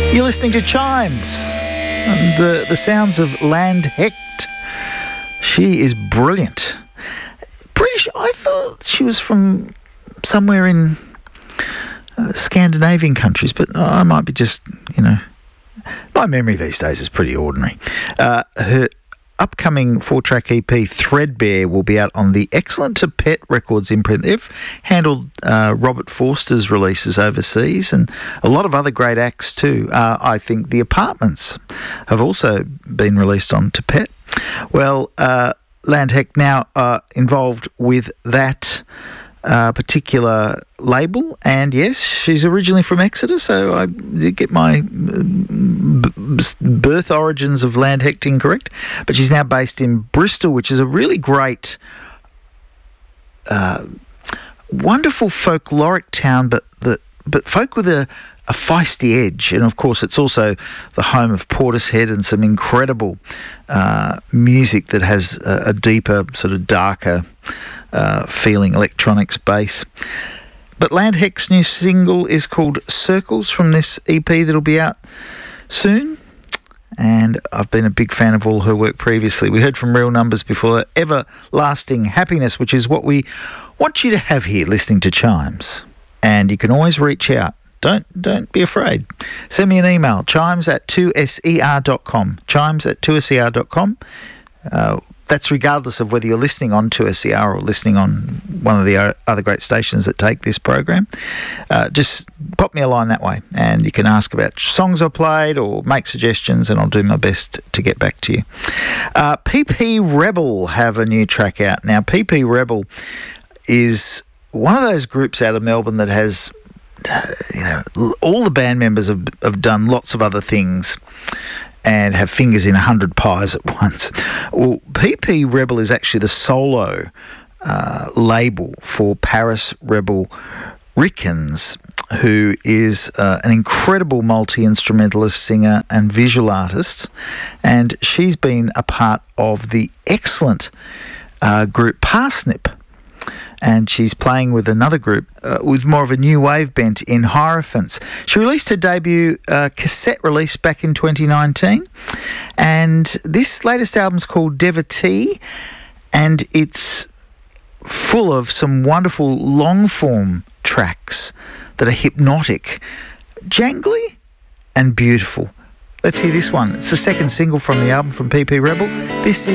You're listening to Chimes, and the sounds of Land Hecht. She is brilliant. British, I thought she was from somewhere in Scandinavian countries, but I might be just, my memory these days is pretty ordinary. Her upcoming 4-track EP, Threadbare, will be out on the Excellent to Pet Records imprint. They've handled Robert Forster's releases overseas and a lot of other great acts too. I think The Apartments have also been released on to Pet. Well, Land Hecht now involved with that particular label, and yes, she's originally from Exeter, so I did get my birth origins of Land Hecht incorrect, but she's now based in Bristol, which is a really great, wonderful folkloric town, but folk with a feisty edge. And of course it's also the home of Portishead and some incredible music that has a deeper, sort of darker feeling, electronics bass. But Land Hecht's new single is called Circles from this EP that'll be out soon, and I've been a big fan of all her work previously. We heard from Real Numbers before, Everlasting Happiness, which is what we want you to have here listening to Chimes. And you can always reach out. Don't be afraid. Send me an email, chimes@2ser.com. chimes@2ser.com. That's regardless of whether you're listening on 2SER or listening on one of the other great stations that take this program. Just pop me a line that way, and you can ask about songs I played or make suggestions, and I'll do my best to get back to you. PP Rebel have a new track out. Now, PP Rebel is one of those groups out of Melbourne that has, all the band members have done lots of other things and have fingers in 100 pies at once. Well, PP Rebel is actually the solo label for Paris Rebel Rickens, who is an incredible multi-instrumentalist, singer and visual artist, and she's been a part of the excellent group Parsnip. And she's playing with another group with more of a new wave bent in Hierophants. She released her debut cassette release back in 2019, and this latest album's called Devotee, and it's full of some wonderful long-form tracks that are hypnotic, jangly and beautiful. Let's hear this one. It's the second single from the album from PP Rebel. This is